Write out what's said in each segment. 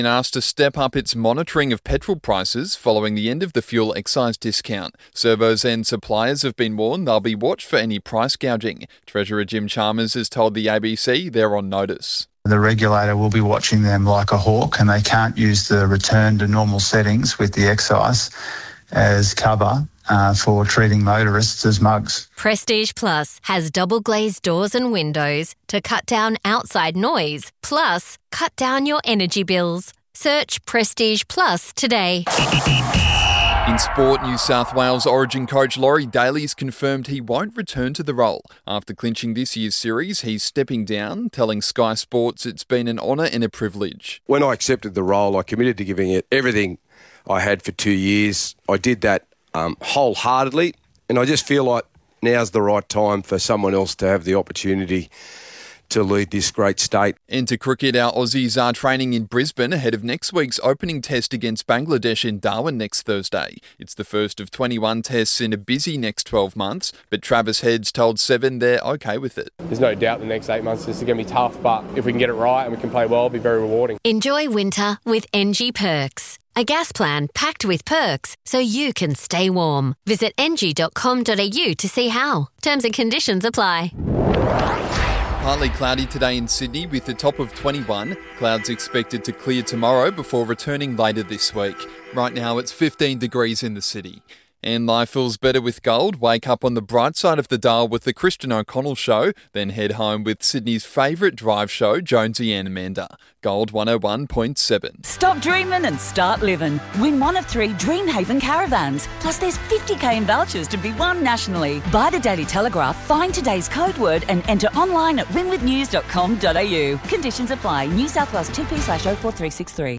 Been asked to step up its monitoring of petrol prices following the end of the fuel excise discount. Servos and suppliers have been warned they'll be watched for any price gouging. Treasurer Jim Chalmers has told the ABC they're on notice. The regulator will be watching them like a hawk, and they can't use the return to normal settings with the excise as cover for treating motorists as mugs. Prestige Plus has double glazed doors and windows to cut down outside noise, plus cut down your energy bills. Search Prestige Plus today. In sport, New South Wales Origin coach Laurie Daly's confirmed he won't return to the role. After clinching this year's series, he's stepping down, telling Sky Sports it's been an honour and a privilege. When I accepted the role, I committed to giving it everything I had for 2 years. I did that wholeheartedly, and I just feel like now's the right time for someone else to have the opportunity to lead this great state. Into cricket, our Aussies are training in Brisbane ahead of next week's opening test against Bangladesh in Darwin next Thursday. It's the first of 21 tests in a busy next 12 months, but Travis Head's told Seven they're okay with it. There's no doubt the next 8 months is going to be tough, but if we can get it right and we can play well, it'll be very rewarding. Enjoy winter with NG Perks. A gas plan packed with perks so you can stay warm. Visit ng.com.au to see how. Terms and conditions apply. Partly cloudy today in Sydney with a top of 21. Clouds expected to clear tomorrow before returning later this week. Right now it's 15 degrees in the city. And life feels better with gold. Wake up on the bright side of the dial with the Christian O'Connell Show, then head home with Sydney's favourite drive show, Jonesy and Amanda. Gold 101.7. Stop dreaming and start living. Win one of 3 Dreamhaven caravans. Plus there's 50k in vouchers to be won nationally. Buy the Daily Telegraph, find today's code word and enter online at winwithnews.com.au. Conditions apply. New South Wales 2P/04363.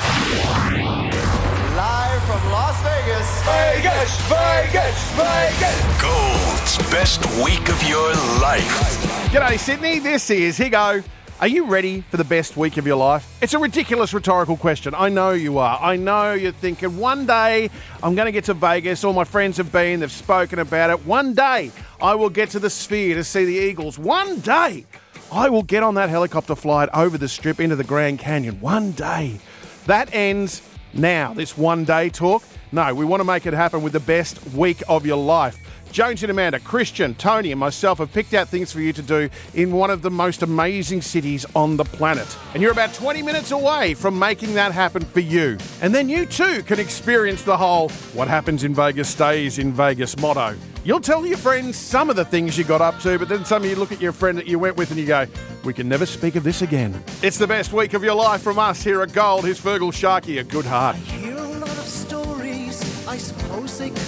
Live from Las Vegas. Vegas, Vegas, Vegas. Gold's best week of your life. G'day, Sydney. This is Higo. Are you ready for the best week of your life? It's a ridiculous rhetorical question. I know you are. I know you're thinking, one day I'm going to get to Vegas. All my friends have been. They've spoken about it. One day I will get to the Sphere to see the Eagles. One day I will get on that helicopter flight over the Strip into the Grand Canyon. One day. That ends now, this one-day talk. No, we want to make it happen with the best week of your life. Jones and Amanda, Christian, Tony and myself have picked out things for you to do in one of the most amazing cities on the planet. And you're about 20 minutes away from making that happen for you. And then you too can experience the whole what happens in Vegas stays in Vegas motto. You'll tell your friends some of the things you got up to, but then some of you look at your friend that you went with and you go, we can never speak of this again. It's the best week of your life from us here at Gold. Here's Fergal Sharkey, a good heart. I hear a lot of stories, I suppose they could